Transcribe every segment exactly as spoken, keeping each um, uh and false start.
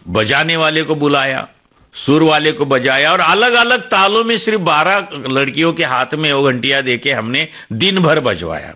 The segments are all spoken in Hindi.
बजाने वाले को बुलाया, सुर वाले को बजाया और अलग अलग तालों में सिर्फ बारह लड़कियों के हाथ में वो घंटियां देके हमने दिन भर बजवाया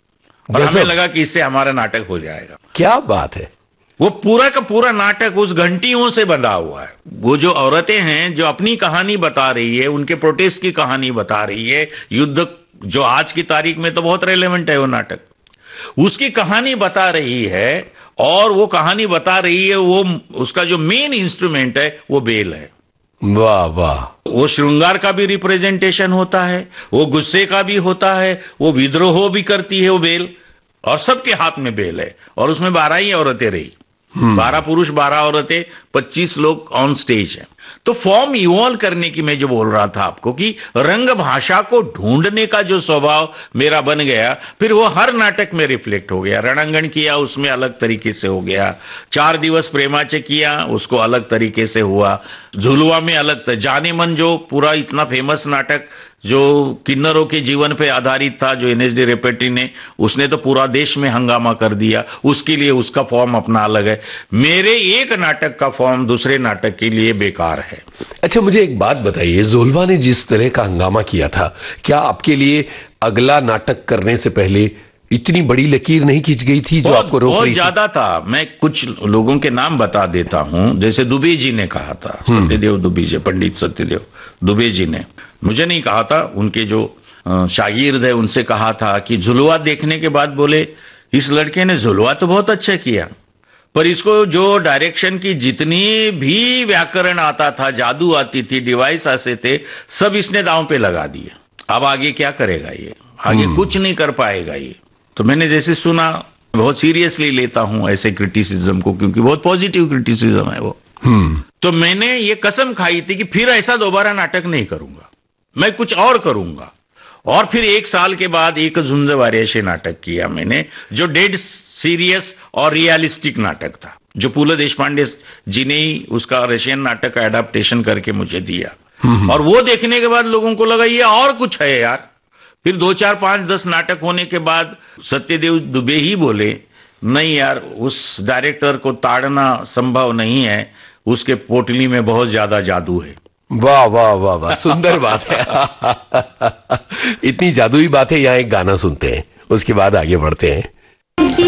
और हमें लगा कि इससे हमारा नाटक हो जाएगा। क्या बात है। वो पूरा का पूरा नाटक उस घंटियों से बंधा हुआ है। वो जो औरतें हैं जो अपनी कहानी बता रही है, उनके प्रोटेस्ट की कहानी बता रही है, युद्ध जो आज की तारीख में तो बहुत रेलेवेंट है वो नाटक, उसकी कहानी बता रही है और वो कहानी बता रही है, वो उसका जो मेन इंस्ट्रूमेंट है वो बेल है। वाह वाह। वो श्रृंगार का भी रिप्रेजेंटेशन होता है, वो गुस्से का भी होता है, वो विद्रोह भी करती है वो बेल, और सबके हाथ में बेल है और उसमें बारह ही औरतें रही, बारह पुरुष बारह औरतें, पच्चीस लोग ऑन स्टेज हैं। तो फॉर्म इवॉल्व करने की मैं जो बोल रहा था आपको कि रंग भाषा को ढूंढने का जो स्वभाव मेरा बन गया, फिर वो हर नाटक में रिफ्लेक्ट हो गया। रणांगण किया उसमें अलग तरीके से हो गया, चार दिवस प्रेमाचे किया उसको अलग तरीके से हुआ, झुलवा में अलग, जाने मन जो पूरा इतना फेमस नाटक जो किन्नरों के जीवन पे आधारित था, जो एनएसडी रेपेटी ने, उसने तो पूरा देश में हंगामा कर दिया, उसके लिए उसका फॉर्म अपना अलग है। मेरे एक नाटक का फॉर्म दूसरे नाटक के लिए बेकार है। अच्छा मुझे एक बात बताइए, ज़ोलवा ने जिस तरह का हंगामा किया था, क्या आपके लिए अगला नाटक करने से पहले इतनी बड़ी लकीर नहीं खींच गई थी जो बहुत, आपको रोक रही थी? बहुत ज्यादा था। मैं कुछ लोगों के नाम बता देता हूं, जैसे दुबे जी ने कहा था, सत्यदेव दुबे जी, पंडित सत्यदेव दुबे जी ने, मुझे नहीं कहा था, उनके जो शागिर्द है उनसे कहा था कि झुलवा देखने के बाद बोले इस लड़के ने झुलवा तो बहुत अच्छा किया, पर इसको जो डायरेक्शन की जितनी भी व्याकरण आता था, जादू आती थी, डिवाइस आते थे, सब इसने दांव पे लगा दिए। अब आगे क्या करेगा ये? आगे कुछ नहीं कर पाएगा ये। तो मैंने जैसे सुना, बहुत सीरियसली लेता हूं ऐसे क्रिटिसिज्म को, क्योंकि बहुत पॉजिटिव क्रिटिसिज्म है वो। तो मैंने ये कसम खाई थी कि फिर ऐसा दोबारा नाटक नहीं करूंगा, मैं कुछ और करूंगा। और फिर एक साल के बाद एक झुंज वारेशे नाटक किया मैंने, जो डेड सीरियस और रियलिस्टिक नाटक था, जो पुल देशपांडे जी ने ही उसका रशियन नाटक का एडाप्टेशन करके मुझे दिया। और वो देखने के बाद लोगों को लगा ये और कुछ है यार। फिर दो चार पांच दस नाटक होने के बाद सत्यदेव दुबे ही बोले नहीं यार, उस डायरेक्टर को ताड़ना संभव नहीं है, उसके पोटली में बहुत ज्यादा जादू है। वाह वाह वाह वाह, सुंदर बात है। इतनी जादुई बात है। यहाँ एक गाना सुनते हैं, उसके बाद आगे बढ़ते हैं।